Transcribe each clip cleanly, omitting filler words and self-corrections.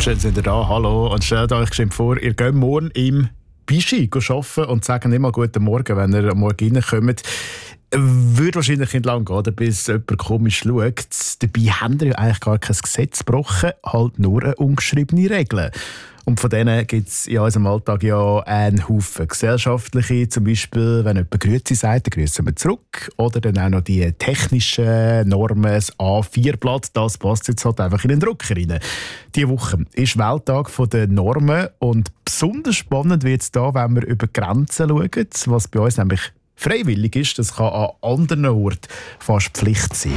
Schön, sind ihr da. Hallo. Und stellt euch vor, ihr geht morgen im Bischi arbeiten und sagt nicht mal guten Morgen, wenn ihr am Morgen reinkommt. Würde wahrscheinlich nicht lange gehen, bis jemand komisch schaut. Dabei haben wir ja eigentlich gar kein Gesetz gebrochen, halt nur eine ungeschriebene Regel. Und von denen gibt es in unserem Alltag ja einen Haufen gesellschaftliche. Zum Beispiel, wenn jemand «Grüezi» sagt, dann grüßen wir zurück. Oder dann auch noch die technischen Normen, das A4-Blatt, das passt jetzt halt einfach in den Drucker rein. Diese Woche ist Welttag der Normen und besonders spannend wird es da, wenn wir über Grenzen schauen, was bei uns nämlich freiwillig ist. Das kann an anderen Orten fast Pflicht sein.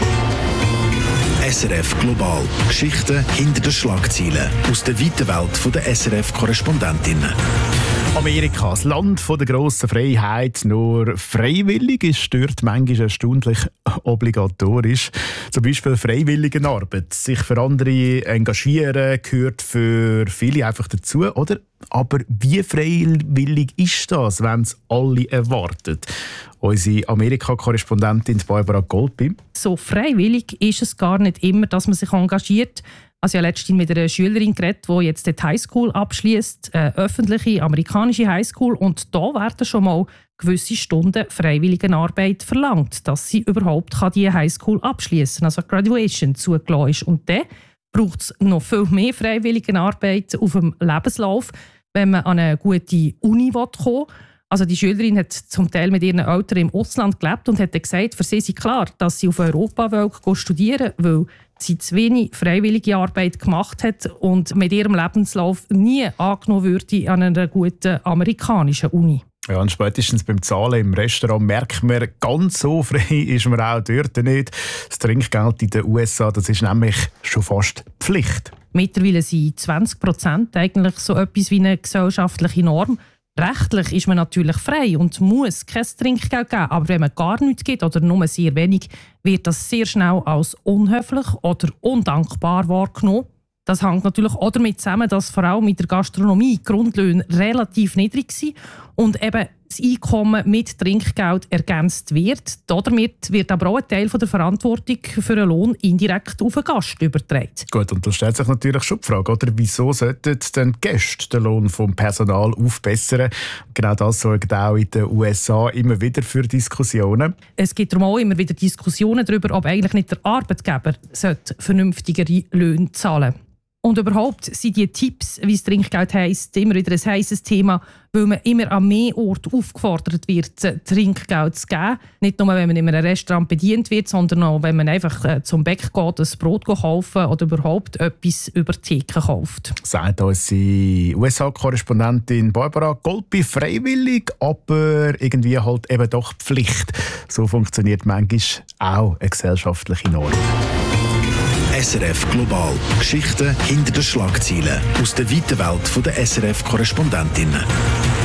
SRF Global. Geschichten hinter den Schlagzeilen. Aus der weiten Welt der SRF-Korrespondentinnen. Amerika, das Land der grossen Freiheit, nur freiwillig ist dort manchmal erstaunlich obligatorisch. Zum Beispiel Freiwilligenarbeit. Sich für andere engagieren gehört für viele einfach dazu, oder? Aber wie freiwillig ist das, wenn es alle erwarten? Unsere Amerika-Korrespondentin Barbara Golpi. So freiwillig ist es gar nicht immer, dass man sich engagiert. Also ich habe letztens mit einer Schülerin geredet, die jetzt die Highschool abschließt, eine öffentliche amerikanische Highschool. Und da werden schon mal gewisse Stunden Freiwilligenarbeit verlangt, dass sie überhaupt diese Highschool abschließen, also Graduation zugelassen ist. Und dann braucht es noch viel mehr Freiwilligenarbeit auf dem Lebenslauf, wenn man an eine gute Uni kommen will. Also die Schülerin hat zum Teil mit ihren Eltern im Ausland gelebt und hat gesagt, für sie sei klar, dass sie auf Europa studieren will, weil sie zu wenig freiwillige Arbeit gemacht hat und mit ihrem Lebenslauf nie angenommen würde an einer guten amerikanischen Uni. Ja, und spätestens beim Zahlen im Restaurant merkt man, ganz so frei ist man auch dort nicht. Das Trinkgeld in den USA, das ist nämlich schon fast Pflicht. Mittlerweile sind 20% eigentlich so etwas wie eine gesellschaftliche Norm. Rechtlich ist man natürlich frei und muss kein Trinkgeld geben. Aber wenn man gar nichts gibt oder nur sehr wenig, wird das sehr schnell als unhöflich oder undankbar wahrgenommen. Das hängt natürlich auch damit zusammen, dass vor allem mit der Gastronomie die Grundlöhne relativ niedrig sind und eben das Einkommen mit Trinkgeld ergänzt wird. Damit wird aber auch ein Teil der Verantwortung für den Lohn indirekt auf den Gast übertragen. Gut, und da stellt sich natürlich schon die Frage, oder? Wieso sollten denn die Gäste den Lohn vom Personal aufbessern? Genau das sorgt auch in den USA immer wieder für Diskussionen. Es gibt darum auch immer wieder Diskussionen darüber, ob eigentlich nicht der Arbeitgeber vernünftigere Löhne zahlen sollte. Und überhaupt sind die Tipps, wie das Trinkgeld heisst, immer wieder ein heisses Thema, weil man immer an mehr Orten aufgefordert wird, Trinkgeld zu geben. Nicht nur, wenn man in einem Restaurant bedient wird, sondern auch, wenn man einfach zum Bäcker geht, ein Brot kaufen oder überhaupt etwas über die Theke kauft. Sagt unsere USA-Korrespondentin Barbara Golpi, freiwillig, aber irgendwie halt eben doch Pflicht. So funktioniert manchmal auch eine gesellschaftliche Norm. SRF Global. Geschichten hinter den Schlagzeilen. Aus der weiten Welt der SRF-Korrespondentinnen.